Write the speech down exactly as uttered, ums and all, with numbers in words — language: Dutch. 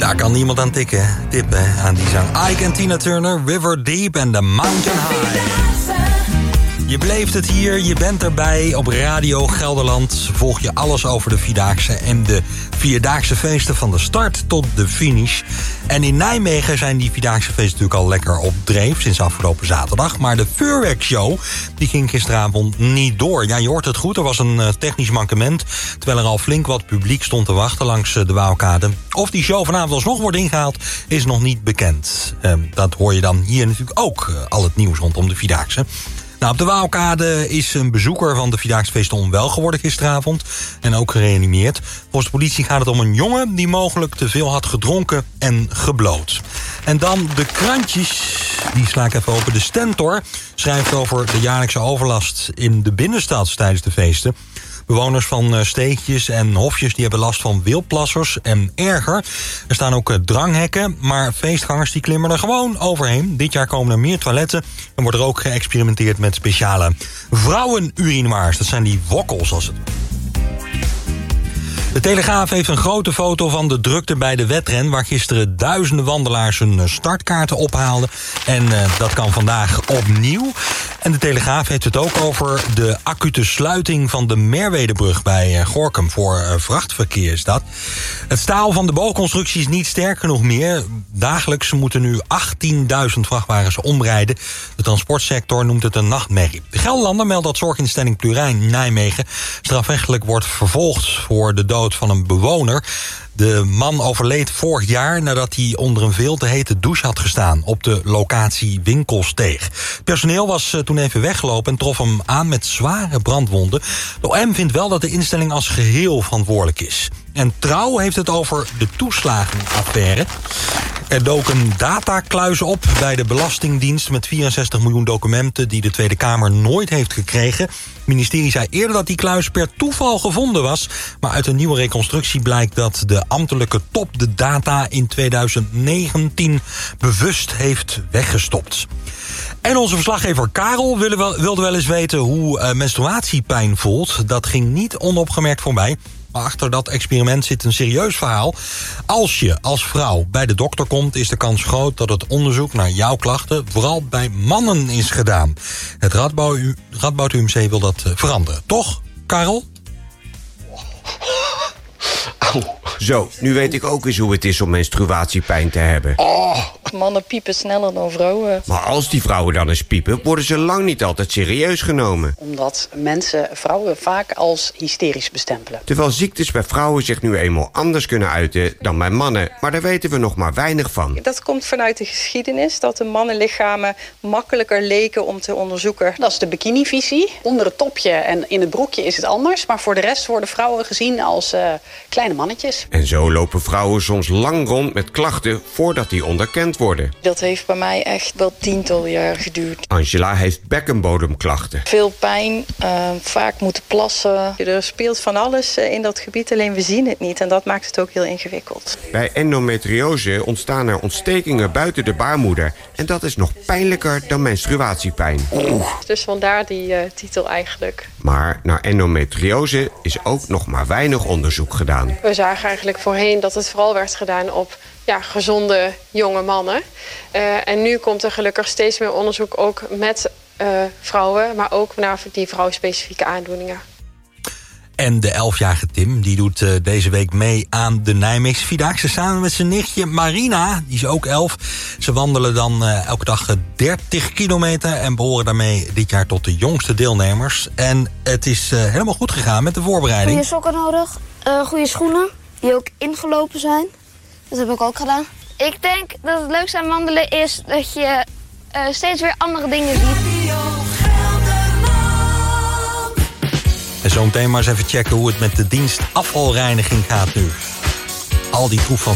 Daar kan niemand aan tikken, tippen aan die zang. Ike en Tina Turner, River Deep en The Mountain High. Je beleeft het hier, je bent erbij. Op Radio Gelderland volg je alles over de Vierdaagse en de Vierdaagse feesten van de start tot de finish. En in Nijmegen zijn die Vierdaagse feesten natuurlijk al lekker op dreef sinds afgelopen zaterdag. Maar de vuurwerkshow die ging gisteravond niet door. Ja, je hoort het goed, er was een technisch mankement, terwijl er al flink wat publiek stond te wachten langs de Waalkade. Of die show vanavond alsnog wordt ingehaald, is nog niet bekend. Dat hoor je dan hier natuurlijk ook, al het nieuws rondom de Vierdaagse. Nou, op de Waalkade is een bezoeker van de Vierdaagse feesten onwel geworden gisteravond en ook gereanimeerd. Volgens de politie gaat het om een jongen die mogelijk te veel had gedronken en gebloot. En dan de krantjes, die sla ik even open. De Stentor schrijft over de jaarlijkse overlast in de binnenstad tijdens de feesten. Bewoners van steegjes en hofjes die hebben last van wildplassers en erger. Er staan ook dranghekken, maar feestgangers die klimmen er gewoon overheen. Dit jaar komen er meer toiletten en wordt er ook geëxperimenteerd met speciale vrouwenurinoirs. Dat zijn die wokkels als het... De Telegraaf heeft een grote foto van de drukte bij de wedren, waar gisteren duizenden wandelaars hun startkaarten ophaalden. En uh, dat kan vandaag opnieuw. En de Telegraaf heeft het ook over de acute sluiting van de Merwedebrug bij uh, Gorinchem. Voor uh, vrachtverkeer is dat. Het staal van de boogconstructie is niet sterk genoeg meer. Dagelijks moeten nu achttienduizend vrachtwagens omrijden. De transportsector noemt het een nachtmerrie. De Gelderlander meldt dat zorginstelling Plurijn Nijmegen strafrechtelijk wordt vervolgd voor de dood van een bewoner. De man overleed vorig jaar nadat hij onder een veel te hete douche had gestaan op de locatie Winkelsteeg. Het personeel was toen even weggelopen en trof hem aan met zware brandwonden. De O M vindt wel dat de instelling als geheel verantwoordelijk is. En Trouw heeft het over de toeslagenaffaire. Er doken datakluizen op bij de Belastingdienst met vierenzestig miljoen documenten die de Tweede Kamer nooit heeft gekregen. Het ministerie zei eerder dat die kluis per toeval gevonden was, maar uit een nieuwe reconstructie blijkt dat de ambtelijke top de data in tweeduizend negentien bewust heeft weggestopt. En onze verslaggever Karel wilde wel, wilde wel eens weten hoe uh, menstruatiepijn voelt. Dat ging niet onopgemerkt voorbij. Maar achter dat experiment zit een serieus verhaal. Als je als vrouw bij de dokter komt, is de kans groot dat het onderzoek naar jouw klachten vooral bij mannen is gedaan. Het Radboud, Radboud U M C wil dat veranderen. Toch, Karel? Zo, nu weet ik ook eens hoe het is om menstruatiepijn te hebben. Oh. Mannen piepen sneller dan vrouwen. Maar als die vrouwen dan eens piepen, worden ze lang niet altijd serieus genomen. Omdat mensen vrouwen vaak als hysterisch bestempelen. Terwijl ziektes bij vrouwen zich nu eenmaal anders kunnen uiten dan bij mannen. Maar daar weten we nog maar weinig van. Dat komt vanuit de geschiedenis, dat de mannenlichamen makkelijker leken om te onderzoeken. Dat is de bikinivisie. Onder het topje en in het broekje is het anders. Maar voor de rest worden vrouwen gezien als uh, kleine mannetjes. En zo lopen vrouwen soms lang rond met klachten voordat die onderkend worden. Dat heeft bij mij echt wel tiental jaar geduurd. Angela heeft bekkenbodemklachten. Veel pijn, uh, vaak moeten plassen. Er speelt van alles in dat gebied, alleen we zien het niet. En dat maakt het ook heel ingewikkeld. Bij endometriose ontstaan er ontstekingen buiten de baarmoeder. En dat is nog pijnlijker dan menstruatiepijn. Oeh. Dus vandaar die uh, titel eigenlijk. Maar naar endometriose is ook nog maar weinig onderzoek gedaan. We zagen eigenlijk voorheen dat het vooral werd gedaan op ja, gezonde jonge mannen. Uh, en nu komt er gelukkig steeds meer onderzoek ook met uh, vrouwen, maar ook naar die vrouwspecifieke aandoeningen. En de elfjarige Tim, die doet uh, deze week mee aan de Nijmeegse Vierdaagse samen met zijn nichtje Marina, die is ook elf. Ze wandelen dan uh, elke dag dertig kilometer en behoren daarmee dit jaar tot de jongste deelnemers. En het is uh, helemaal goed gegaan met de voorbereiding. Goede sokken nodig, uh, goede schoenen, die ook ingelopen zijn. Dat heb ik ook gedaan. Ik denk dat het leukste aan wandelen is dat je uh, steeds weer andere dingen ziet. En zo meteen maar eens even checken hoe het met de dienst afvalreiniging gaat nu. Al die troep van